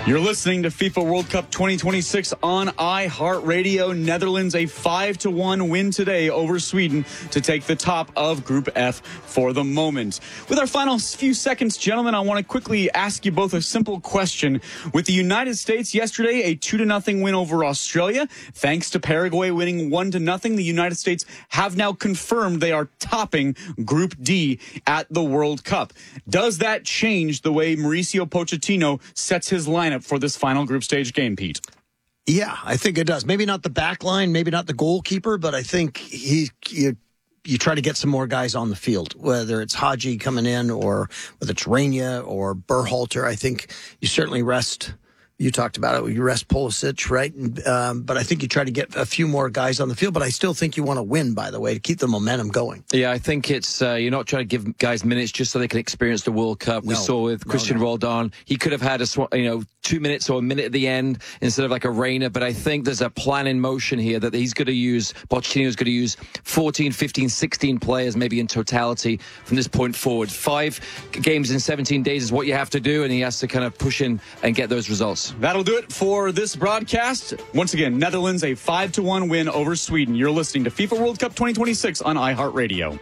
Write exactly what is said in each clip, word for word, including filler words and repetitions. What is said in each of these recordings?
You're listening to FIFA World Cup twenty twenty-six on iHeartRadio. Netherlands a five to one win today over Sweden to take the top of Group F for the moment. With our final few seconds, gentlemen, I want to quickly ask you both a simple question. With the United States yesterday, a two to nothing win over Australia, thanks to Paraguay winning one to nothing, the United States have now confirmed they are topping Group D at the World Cup. Does that change the way Mauricio Pochettino sets his lineup for this final group stage game, Pete? Yeah, I think it does. Maybe not the back line, maybe not the goalkeeper, but I think he you, you try to get some more guys on the field, whether it's Haji coming in or whether it's Reina or Berhalter. I think you certainly rest. You talked about it. You rest Pulisic, right? And, um, but I think you try to get a few more guys on the field. But I still think you want to win, by the way, to keep the momentum going. Yeah, I think it's uh, you're not trying to give guys minutes just so they can experience the World Cup. No, we saw with no, Christian no. Roldan, he could have had a you know two minutes or a minute at the end instead of like a Reina. But I think there's a plan in motion here that he's going to use. Pochettino's going to use fourteen, fifteen, sixteen players maybe in totality from this point forward. Five games in seventeen days is what you have to do, and he has to kind of push in and get those results. That'll do it for this broadcast. Once again, Netherlands a five to one win over Sweden. You're listening to FIFA World Cup twenty twenty-six on iHeartRadio.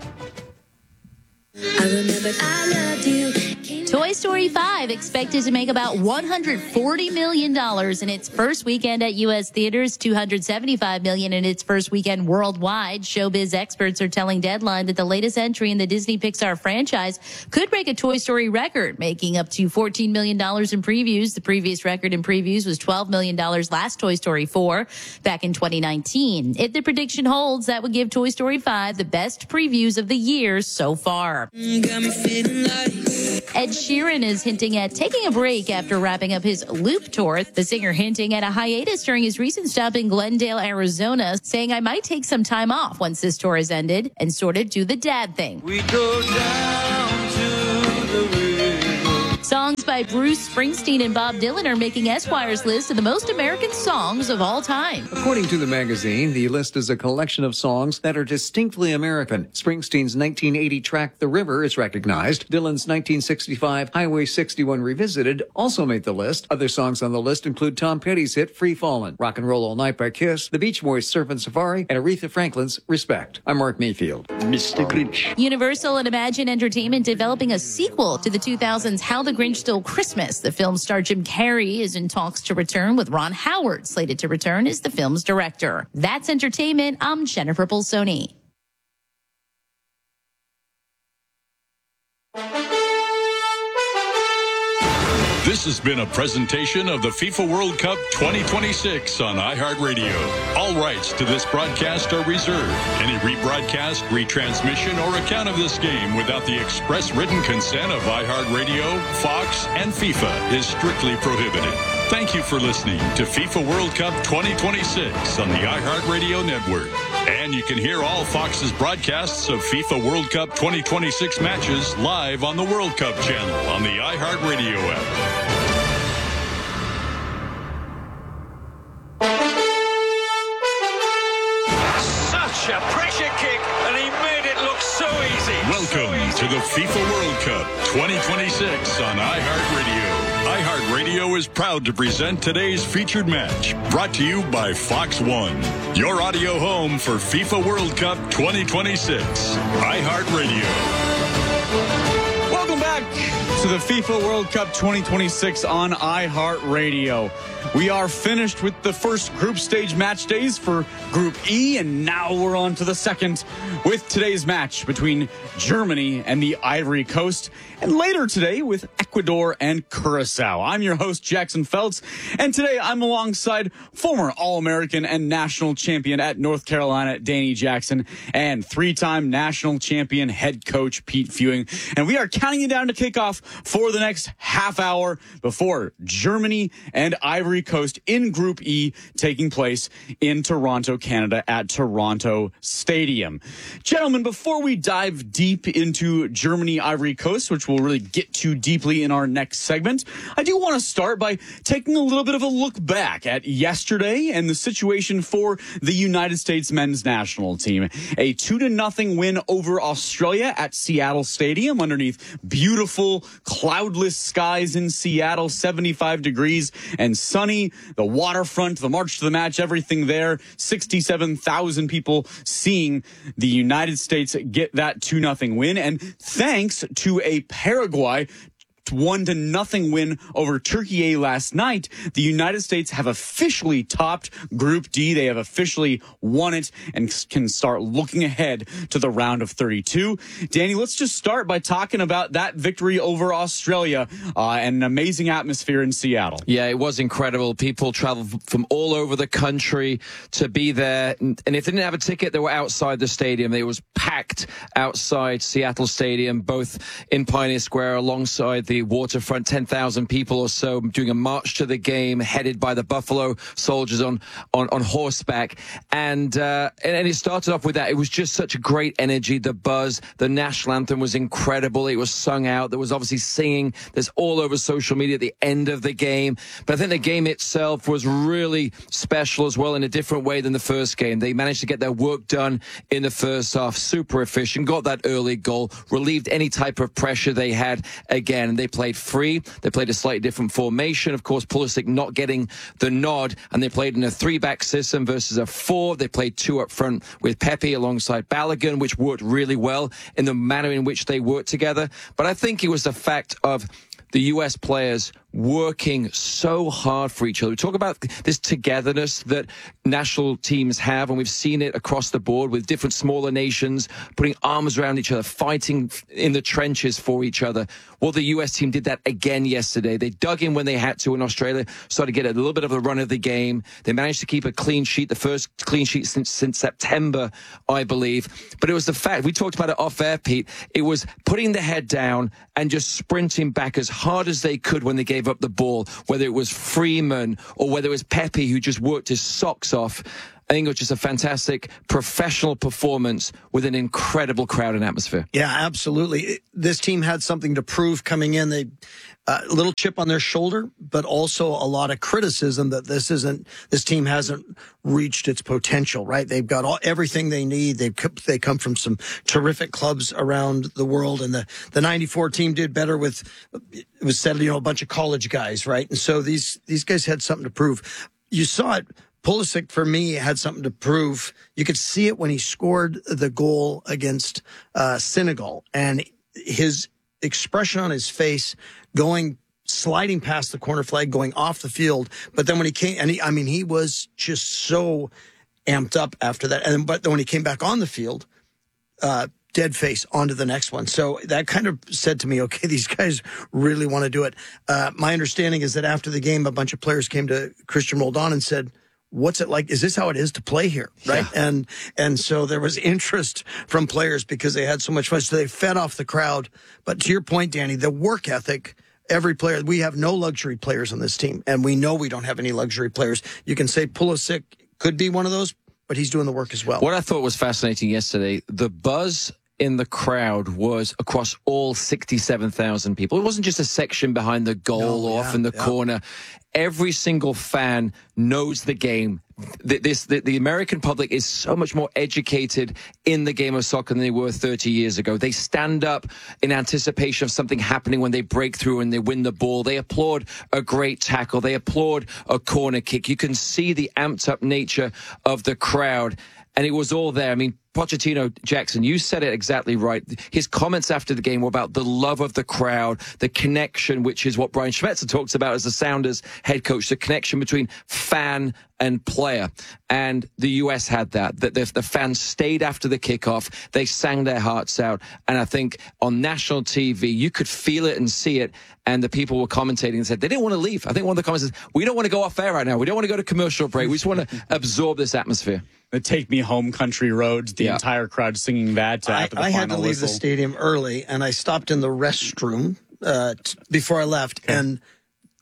I remember I loved you. Toy Story five expected to make about one hundred forty million dollars in its first weekend at U S theaters, two hundred seventy-five million dollars in its first weekend worldwide. Showbiz experts are telling Deadline that the latest entry in the Disney Pixar franchise could break a Toy Story record, making up to fourteen million dollars in previews. The previous record in previews was twelve million dollars last Toy Story four back in twenty nineteen. If the prediction holds, that would give Toy Story five the best previews of the year so far. Got me feeling like Ed Sheeran is hinting at taking a break after wrapping up his Loop tour. The singer hinting at a hiatus during his recent stop in Glendale, Arizona, saying, "I might take some time off once this tour has ended and sort of do the dad thing." We go down to the river. Songs by Bruce Springsteen and Bob Dylan are making Esquire's list of the most American songs of all time. According to the magazine, the list is a collection of songs that are distinctly American. Springsteen's nineteen eighty track The River is recognized. Dylan's nineteen sixty-five Highway sixty-one Revisited also made the list. Other songs on the list include Tom Petty's hit Free Fallin', Rock and Roll All Night by Kiss, The Beach Boys' Surfin' Safari, and Aretha Franklin's Respect. I'm Mark Mayfield. Mister Grinch. Universal and Imagine Entertainment developing a sequel to the two thousands How the Grinch Stole Christmas. The film's star Jim Carrey is in talks to return, with Ron Howard slated to return as the film's director. That's entertainment. I'm Jennifer Bolsoni. This has been a presentation of the FIFA World Cup twenty twenty-six on iHeartRadio. All rights to this broadcast are reserved. Any rebroadcast, retransmission, or account of this game without the express written consent of iHeartRadio, Fox, and FIFA is strictly prohibited. Thank you for listening to FIFA World Cup twenty twenty-six on the iHeartRadio network. And you can hear all Fox's broadcasts of FIFA World Cup twenty twenty-six matches live on the World Cup channel on the iHeartRadio app. Such a pressure kick, and he made it look so easy. Welcome so easy. to the FIFA World Cup twenty twenty-six on iHeartRadio. iHeartRadio is proud to present today's featured match, brought to you by Fox One, your audio home for FIFA World Cup twenty twenty-six. iHeartRadio. Welcome back to the FIFA World Cup twenty twenty-six on iHeartRadio. We are finished with the first group stage match days for Group E, and now we're on to the second with today's match between Germany and the Ivory Coast, and later today with Ecuador and Curacao. I'm your host, Jackson Feltz, and today I'm alongside former All-American and national champion at North Carolina, Danny Jackson, and three-time national champion head coach Pete Fewing. And we are counting you down to kickoff for the next half hour before Germany and Ivory Coast in Group E, taking place in Toronto, Canada at Toronto Stadium. Gentlemen, before we dive deep into Germany, Ivory Coast, which we'll really get to deeply in our next segment, I do want to start by taking a little bit of a look back at yesterday and the situation for the United States men's national team. A two to nothing win over Australia at Seattle Stadium underneath beautiful, cloudless skies in Seattle, seventy-five degrees and sunny. The waterfront, the march to the match, everything there. sixty-seven thousand people seeing the United States get that two nothing win. And thanks to a Paraguay one to nothing win over Turkey last night, the United States have officially topped Group D. They have officially won it and can start looking ahead to the round of thirty-two. Danny, let's just start by talking about that victory over Australia uh, and an amazing atmosphere in Seattle. Yeah, it was incredible. People traveled from all over the country to be there. And if they didn't have a ticket, they were outside the stadium. It was packed outside Seattle Stadium, both in Pioneer Square alongside the waterfront, ten thousand people or so doing a march to the game, headed by the Buffalo Soldiers on on, on horseback. And, uh, and and it started off with that. It was just such a great energy, the buzz. The national anthem was incredible. It was sung out. There was obviously singing. There's all over social media at the end of the game. But I think the game itself was really special as well in a different way than the first game. They managed to get their work done in the first half, super efficient, got that early goal, relieved any type of pressure they had again. And they played free. They played a slightly different formation. Of course, Pulisic not getting the nod, and they played in a three-back system versus a four. They played two up front with Pepe alongside Balogun, which worked really well in the manner in which they worked together. But I think it was the fact of the U S players working so hard for each other. We talk about this togetherness that national teams have, and we've seen it across the board with different smaller nations putting arms around each other, fighting in the trenches for each other. Well, the U S team did that again yesterday. They dug in when they had to in Australia, started to get a little bit of the run of the game. They managed to keep a clean sheet, the first clean sheet since, since September, I believe. But it was the fact, we talked about it off air, Pete, it was putting the head down and just sprinting back as hard as they could when they gave up the ball, whether it was Freeman or whether it was Pepe who just worked his socks off. I think it was just a fantastic professional performance with an incredible crowd and atmosphere. Yeah, absolutely. This team had something to prove coming in. They a uh, little chip on their shoulder, but also a lot of criticism that this isn't, this team hasn't reached its potential, right? They've got all, everything they need. They they come from some terrific clubs around the world, and the, the ninety-four team did better with, it was said, you know, a bunch of college guys, right? And so these, these guys had something to prove. You saw it. Pulisic, for me, had something to prove. You could see it when he scored the goal against uh, Senegal, and his expression on his face going, sliding past the corner flag, going off the field. But then when he came, and he, I mean, he was just so amped up after that. And but then when he came back on the field, uh, dead face onto the next one. So that kind of said to me, okay, these guys really want to do it. Uh, my understanding is that after the game, a bunch of players came to Christian Roldan and said, what's it like? Is this how it is to play here? Right. Yeah. And, and so there was interest from players because they had so much fun. So they fed off the crowd. But to your point, Danny, the work ethic, every player, we have no luxury players on this team. And we know we don't have any luxury players. You can say Pulisic could be one of those, but he's doing the work as well. What I thought was fascinating yesterday, the buzz in the crowd was across all sixty-seven thousand people. It wasn't just a section behind the goal no, or yeah, off in the yeah. corner. Every single fan knows the game. This, the, the American public is so much more educated in the game of soccer than they were thirty years ago. They stand up in anticipation of something happening when they break through and they win the ball. They applaud a great tackle. They applaud a corner kick. You can see the amped up nature of the crowd. And it was all there. I mean, Pochettino, Jackson, you said it exactly right. His comments after the game were about the love of the crowd, the connection, which is what Brian Schmetzer talks about as the Sounders head coach, the connection between fan and player. And the U S had that, that the, the fans stayed after the kickoff. They sang their hearts out. And I think on national T V, you could feel it and see it. And the people were commentating and said they didn't want to leave. I think one of the comments is, we don't want to go off air right now. We don't want to go to commercial break. We just want to absorb this atmosphere. The Take Me Home Country Roads, the yeah. entire crowd singing that uh, I, after the I final had to leave whistle. the stadium early, and I stopped in the restroom uh, t- before I left, okay. and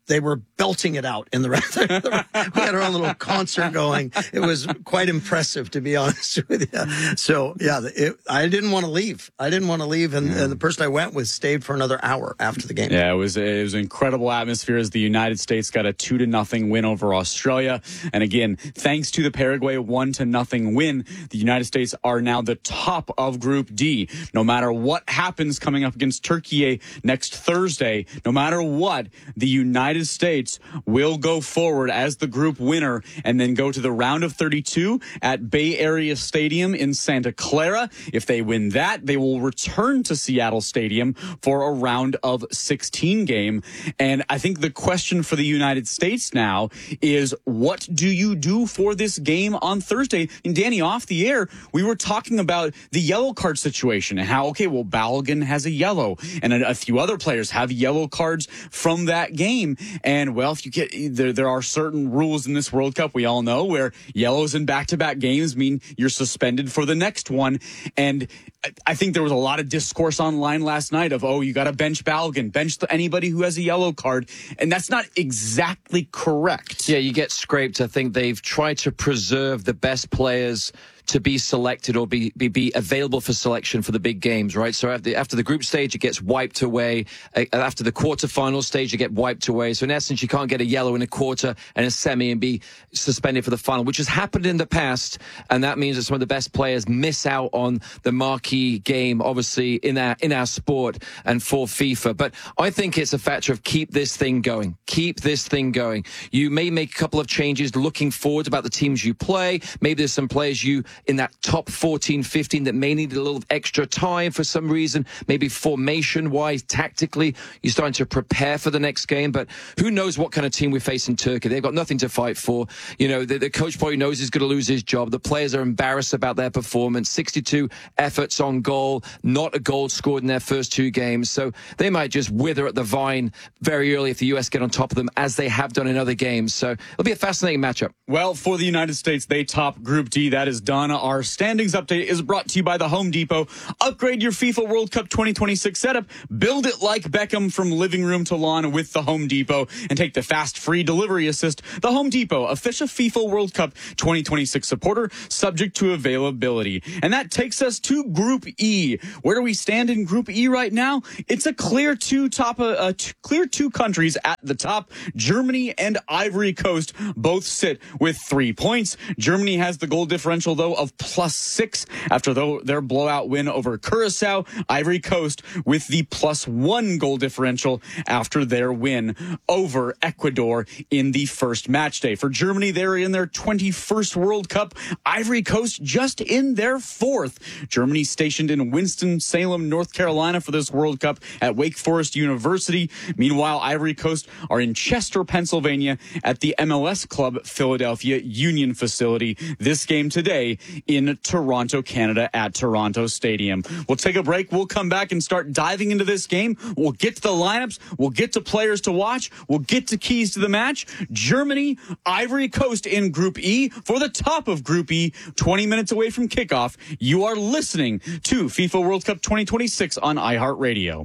they were belting it out in the rest. We had our own little concert going. It was quite impressive, to be honest with you. So, yeah, it, I didn't want to leave. I didn't want to leave, and, and the person I went with stayed for another hour after the game. Yeah, it was it was an incredible atmosphere as the United States got a two to nothing win over Australia. And again, thanks to the Paraguay one to nothing win, the United States are now the top of Group D. No matter what happens coming up against Turkey next Thursday, no matter what, the United States will go forward as the group winner and then go to the round of thirty-two at Bay Area Stadium in Santa Clara. If they win that, they will return to Seattle Stadium for a round of sixteen game. And I think the question for the United States now is, what do you do for this game on Thursday? And Danny, off the air, we were talking about the yellow card situation and how, okay, well, Balogun has a yellow and a, a few other players have yellow cards from that game. And, well, if you get there, there are certain rules in this World Cup, we all know, where yellows in back-to-back games mean you're suspended for the next one. And I think there was a lot of discourse online last night of, oh, you got to bench Balogun, bench anybody who has a yellow card. And that's not exactly correct. Yeah, you get scraped. I think they've tried to preserve the best players to be selected or be, be be available for selection for the big games, right? So after the, after the group stage, it gets wiped away. Uh, after the quarterfinal stage, you get wiped away. So in essence, you can't get a yellow in a quarter and a semi and be suspended for the final, which has happened in the past. And that means that some of the best players miss out on the marquee game, obviously, in our, in our sport and for FIFA. But I think it's a factor of keep this thing going. Keep this thing going. You may make a couple of changes looking forward about the teams you play. Maybe there's some players you in that top fourteen, fifteen that may need a little extra time for some reason, maybe formation-wise, tactically, you're starting to prepare for the next game. But who knows what kind of team we face in Turkey? They've got nothing to fight for. You know, the, the coach probably knows he's going to lose his job. The players are embarrassed about their performance. sixty-two efforts on goal, not a goal scored in their first two games. So they might just wither at the vine very early if the U S get on top of them, as they have done in other games. So it'll be a fascinating matchup. Well, for the United States, they top Group D. That is done. Our standings update is brought to you by the Home Depot. Upgrade your FIFA World Cup twenty twenty-six setup. Build it like Beckham from living room to lawn with the Home Depot, and take the fast free delivery assist. The Home Depot, official FIFA World Cup twenty twenty-six supporter, subject to availability. And that takes us to Group E. Where do we stand in Group E right now? It's a clear two top, uh, uh, t- clear two countries at the top. Germany and Ivory Coast both sit with three points. Germany has the goal differential, though, of plus six after their blowout win over Curacao. Ivory Coast with the plus one goal differential after their win over Ecuador in the first match day. For Germany, they're in their twenty-first World Cup. Ivory Coast just in their fourth. Germany stationed in Winston-Salem, North Carolina for this World Cup at Wake Forest University. Meanwhile, Ivory Coast are in Chester, Pennsylvania at the M L S Club Philadelphia Union facility. This game today in Toronto, Canada at Toronto Stadium. We'll take a break. We'll come back and start diving into this game. We'll get to the lineups. We'll get to players to watch. We'll get to keys to the match. Germany, Ivory Coast in Group E for the top of Group E, twenty minutes away from kickoff. You are listening to FIFA World Cup twenty twenty-six on iHeartRadio.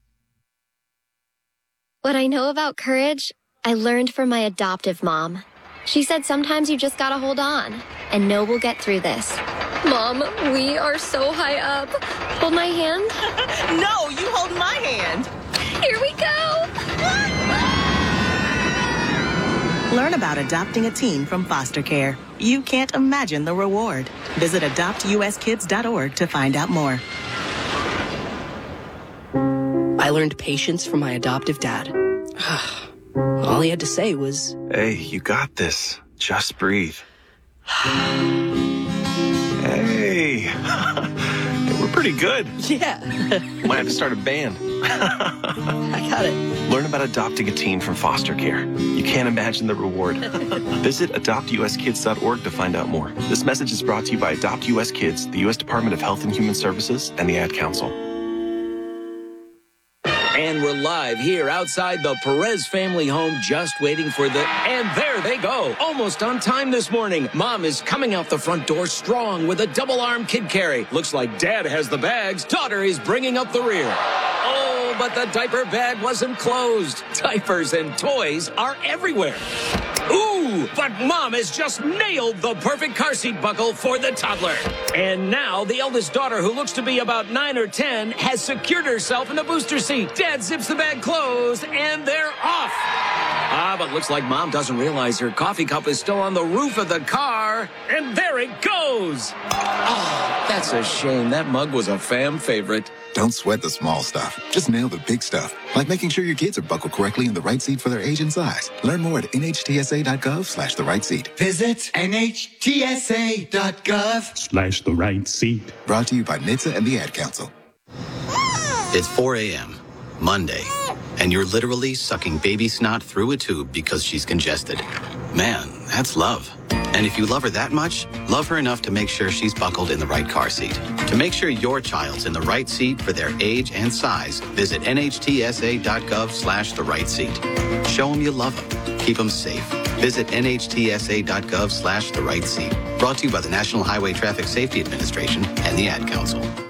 What I know about courage, I learned from my adoptive mom. She said sometimes you just gotta hold on and know we'll get through this. Mom, we are so high up. Hold my hand. No, you hold my hand. Here we go. Learn about adopting a teen from foster care. You can't imagine the reward. Visit adopt u s kids dot org to find out more. I learned patience from my adoptive dad. All he had to say was, "Hey, you got this. Just breathe." Hey, we're pretty good. Yeah. Might have to start a band. I got it. Learn about adopting a teen from foster care. You can't imagine the reward. Visit adopt u s kids dot org to find out more. This message is brought to you by Adopt U S Kids, the U S Department of Health and Human Services, and the Ad Council. And we're live here outside the Perez family home, just waiting for the... And there they go. Almost on time this morning. Mom is coming out the front door strong with a double-arm kid carry. Looks like Dad has the bags. Daughter is bringing up the rear. Oh, Oh, but the diaper bag wasn't closed. Diapers and toys are everywhere. Ooh, but Mom has just nailed the perfect car seat buckle for the toddler. And now the eldest daughter, who looks to be about nine or ten, has secured herself in the booster seat. Dad zips the bag closed, and they're off. Ah, but looks like Mom doesn't realize her coffee cup is still on the roof of the car. And there it goes. Oh, that's a shame. That mug was a fam favorite. Don't sweat the small stuff. Just nail the big stuff, like making sure your kids are buckled correctly in the right seat for their age and size. Learn more at nhtsa.gov slash the right seat. Visit nhtsa.gov Slash the right seat. Brought to you by N H T S A and the Ad Council. It's four a.m., Monday, and you're literally sucking baby snot through a tube because she's congested. Man, that's love. And if you love her that much, love her enough to make sure she's buckled in the right car seat. To make sure your child's in the right seat for their age and size, visit nhtsa.gov slash the right seat. Show them you love them. Keep them safe. Visit nhtsa.gov slash the right seat. Brought to you by the National Highway Traffic Safety Administration and the Ad Council.